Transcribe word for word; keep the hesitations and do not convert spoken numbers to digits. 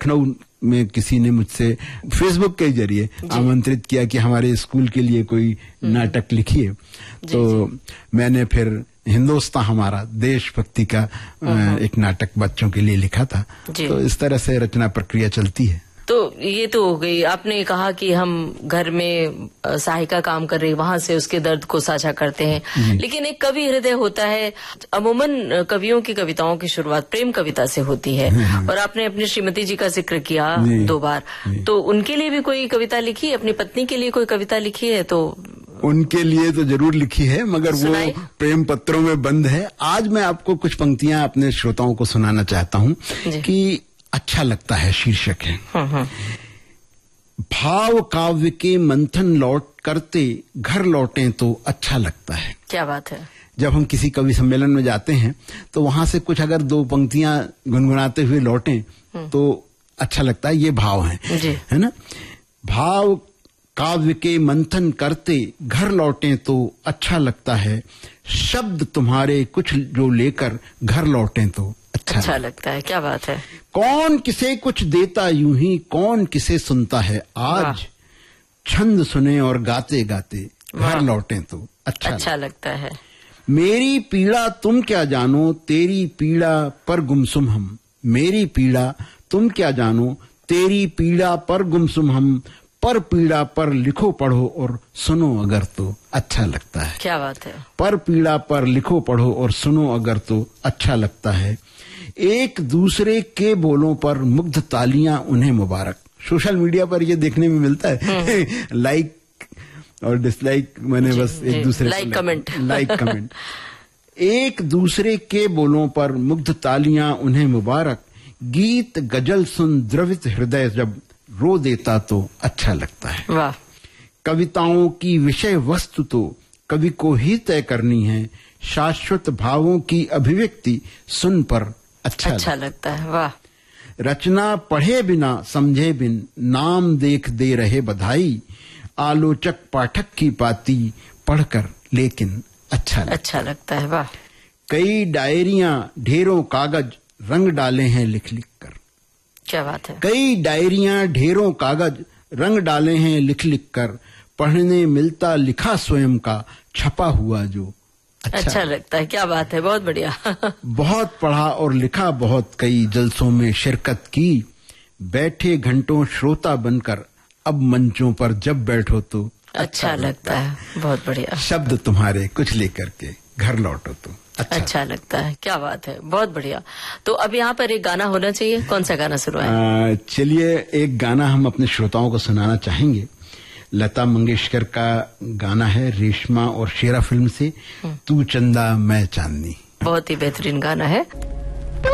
लखनऊ में किसी ने मुझसे फेसबुक के जरिए आमंत्रित किया कि हमारे स्कूल के लिए कोई नाटक लिखिए, तो मैंने फिर हिंदुस्तान हमारा देशभक्ति का एक नाटक बच्चों के लिए लिखा था। तो इस तरह से रचना प्रक्रिया चलती है। तो ये तो हो गई, आपने कहा कि हम घर में सहायिका काम कर रही, वहां से उसके दर्द को साझा करते हैं, लेकिन एक कवि हृदय होता है। अमूमन कवियों की कविताओं की शुरुआत प्रेम कविता से होती है, और आपने अपनी श्रीमती जी का जिक्र किया दो बार, तो उनके लिए भी कोई कविता लिखी, अपनी पत्नी के लिए कोई कविता लिखी है? तो उनके लिए तो जरूर लिखी है, मगर वो प्रेम पत्रों में बंद है। आज मैं आपको कुछ पंक्तियां अपने श्रोताओं को सुनाना चाहता हूं कि अच्छा लगता है शीर्षक है। भाव काव्य के मंथन लौट करते घर लौटें तो अच्छा लगता है। क्या बात है। जब हम किसी कवि सम्मेलन में जाते हैं तो वहां से कुछ अगर दो पंक्तियां गुनगुनाते हुए लौटें तो अच्छा लगता है। ये भाव है, है ना। भाव काव्य के मंथन करते घर लौटें तो अच्छा लगता है, शब्द तुम्हारे कुछ जो लेकर घर लौटें तो अच्छा, अच्छा लगता है। क्या बात है। कौन किसे कुछ देता यूं ही कौन किसे सुनता है, आज छंद सुने और गाते गाते घर लौटें तो अच्छा, अच्छा लगता है। मेरी पीड़ा तुम क्या जानो तेरी पीड़ा पर गुमसुम हम, मेरी पीड़ा तुम क्या जानो तेरी पीड़ा पर गुमसुम हम, पर पीड़ा पर लिखो पढ़ो और सुनो अगर तो अच्छा लगता है। क्या बात है। पर पीड़ा पर लिखो पढ़ो और सुनो अगर तो अच्छा लगता है। एक दूसरे के बोलों पर मुग्ध तालियां उन्हें मुबारक। सोशल मीडिया पर ये देखने में मिलता है लाइक और डिसलाइक, मैंने बस एक दूसरे लाइक कमेंट लाइक कमेंट एक दूसरे के बोलों पर मुग्ध तालियां उन्हें मुबारक, गीत गजल सुन द्रवित हृदय जब रो देता तो अच्छा लगता है। वाह। कविताओं की विषय वस्तु तो कवि को ही तय करनी है, शाश्वत भावों की अभिव्यक्ति सुन पर अच्छा, अच्छा लगता है। वाह। रचना पढ़े बिना समझे बिन नाम देख दे रहे बधाई, आलोचक पाठक की पाती पढ़कर लेकिन अच्छा लगता अच्छा लगता है। वाह। कई डायरियां ढेरों कागज रंग डाले हैं लिख लिख कर। क्या बात है। कई डायरियां ढेरों कागज रंग डाले हैं लिख लिख कर, पढ़ने मिलता लिखा स्वयं का छपा हुआ जो अच्छा, अच्छा लगता है। क्या बात है। बहुत बढ़िया बहुत पढ़ा और लिखा बहुत, कई जलसों में शिरकत की, बैठे घंटों श्रोता बनकर अब मंचों पर जब बैठो तो अच्छा, अच्छा लगता है। बहुत बढ़िया। शब्द तुम्हारे कुछ लेकर के घर लौटो तो अच्छा, अच्छा लगता है। क्या बात है। बहुत बढ़िया। तो अब यहाँ पर एक गाना होना चाहिए, कौन सा गाना सुनवाएं? चलिए एक गाना हम अपने श्रोताओं को सुनाना चाहेंगे। लता मंगेशकर का गाना है, रेशमा और शेरा फिल्म से, तू चंदा मैं चांदनी। बहुत ही बेहतरीन गाना है।